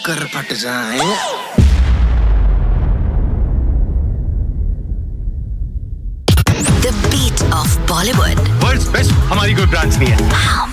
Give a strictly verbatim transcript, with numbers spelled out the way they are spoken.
कर फट जाए। The beat of Bollywood. World's best हमारी कोई ब्रांच नहीं है।